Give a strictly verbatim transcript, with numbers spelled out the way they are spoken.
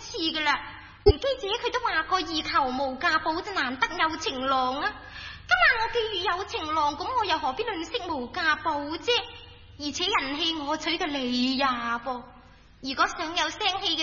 次噶啦。唔記者佢都話過以求無價寶就難得有情郎啊。今晚我既然有情郎，咁我又何必吝嗇無價寶啫？而且人棄我取嘅你呀噃。如果想有聲氣嘅